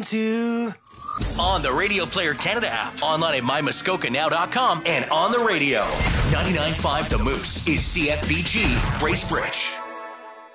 to... On the Radio Player Canada app, online at mymuskokanow.com, and on the radio. 99.5 The Moose is CFBG Bracebridge.